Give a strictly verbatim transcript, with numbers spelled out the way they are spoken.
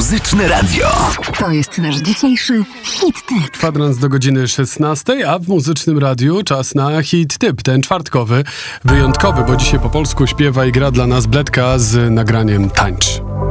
Muzyczne Radio. To jest nasz dzisiejszy hit tip. Kwadrans do godziny szesnastej, a w Muzycznym Radiu czas na hit tip. Ten czwartkowy, wyjątkowy, bo dzisiaj po polsku śpiewa i gra dla nas Bledka z nagraniem Tańcz.